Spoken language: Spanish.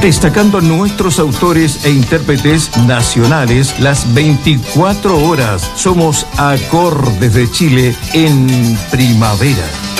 Destacando nuestros autores e intérpretes nacionales las 24 horas. Somos Acordes de Chile en primavera.